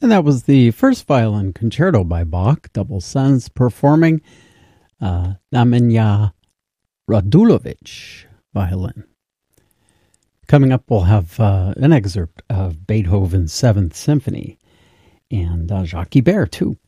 And that was the first violin concerto by Bach, Double Sons, performing Nemanja Radulović violin. Coming up, we'll have an excerpt of Beethoven's Seventh Symphony, and Jacques Ibert, too.